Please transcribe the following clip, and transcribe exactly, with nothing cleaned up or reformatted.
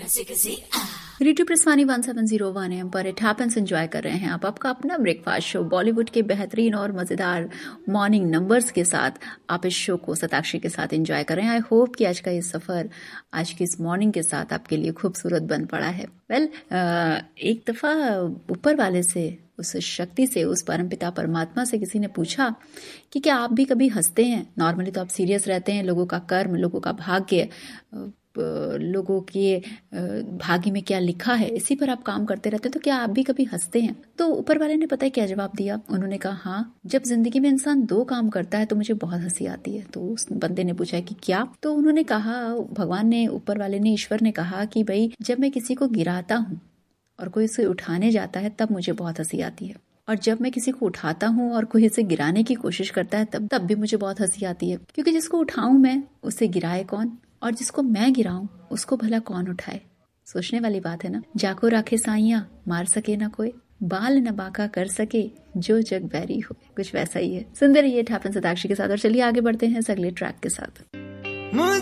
Radio प्रसवानी one seven zero one M पर it happens enjoy कर रहे हैं आप आपका अपना ब्रेकफास्ट शो बॉलीवुड के बेहतरीन और मजेदार मॉर्निंग नंबर्स के साथ आप इस शो को सताक्षी के साथ एंजॉय कर रहे हैं। आई होप कि आज का ये सफर आज की इस मॉर्निंग के साथ आपके लिए खूबसूरत बन पड़ा है। वेल well, एक दफा ऊपर वाले से, उस शक्ति से, उस परमपिता परमात्मा से किसी ने पूछा कि क्या आप भी कभी हंसते हैं? नॉर्मली तो आप सीरियस रहते हैं, लोगों का कर्म, लोगों का भाग्य, लोगों के भाग्य में क्या लिखा है इसी पर आप काम करते रहते हैं, तो क्या आप भी कभी हंसते हैं? तो ऊपर वाले ने पता है क्या जवाब दिया? उन्होंने कहा हाँ, जब जिंदगी में इंसान दो काम करता है तो मुझे बहुत हंसी आती है। तो उस बंदे ने पूछा कि क्या? तो उन्होंने कहा, भगवान ने, ऊपर वाले ने, ईश्वर ने कहा कि भाई जब मैं किसी को गिराता हूँ और कोई उसे उठाने जाता है तब मुझे बहुत हंसी आती है, और जब मैं किसी को उठाता हूँ और कोई इसे गिराने की कोशिश करता है तब तब भी मुझे बहुत हंसी आती है, क्योंकि जिसको उठाऊं मैं उसे गिराए कौन, और जिसको मैं गिराऊं उसको भला कौन उठाए। सोचने वाली बात है ना। जाको राखे साइया मार सके ना कोई, बाल न बाका कर सके जो जग बैरी हो। कुछ वैसा ही है। सुंदर ये इट हैपेंस सताक्षी के साथ। और चलिए आगे बढ़ते हैं इस अगले ट्रैक के साथ।